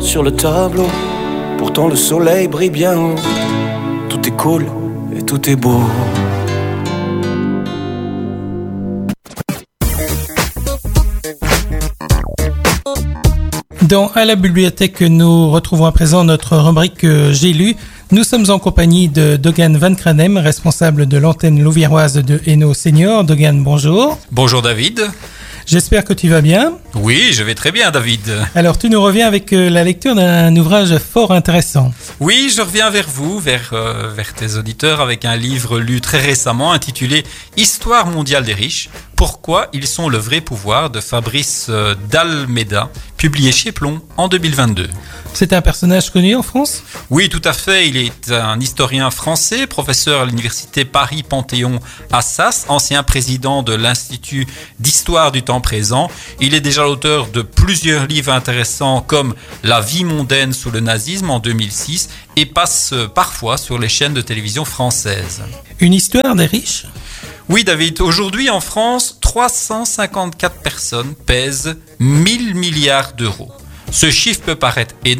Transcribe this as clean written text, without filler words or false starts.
sur le tableau. Pourtant le soleil brille bien haut. Tout est cool et tout est beau. Dans À la bibliothèque, nous retrouvons à présent notre rubrique J'ai lu. Nous sommes en compagnie de Dogan Van Kranem, responsable de l'antenne louviéroise de Hainaut Senior. Dogan, bonjour. Bonjour David. J'espère que tu vas bien. Oui, je vais très bien David. Alors tu nous reviens avec la lecture d'un ouvrage fort intéressant. Oui, je reviens vers vous, vers tes auditeurs avec un livre lu très récemment intitulé Histoire mondiale des riches, pourquoi ils sont le vrai pouvoir de Fabrice d'Almeida, publié chez Plomb en 2022. C'est un personnage connu en France ? Oui, tout à fait. Il est un historien français, professeur à l'université Paris-Panthéon-Assas, ancien président de l'Institut d'histoire du temps présent. Il est déjà l'auteur de plusieurs livres intéressants comme La vie mondaine sous le nazisme en 2006 et passe parfois sur les chaînes de télévision françaises. Une histoire des riches ? Oui David, aujourd'hui en France, 354 personnes pèsent 1000 milliards d'euros. Ce chiffre peut paraître énorme.